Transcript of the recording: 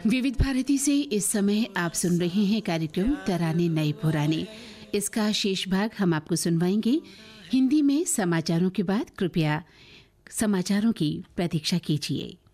विविध भारती से इस समय आप सुन रहे हैं कार्यक्रम तराने नए पुराने। इसका शेष भाग हम आपको सुनवाएंगे हिंदी में समाचारों के बाद। कृपया समाचारों की प्रतीक्षा कीजिए।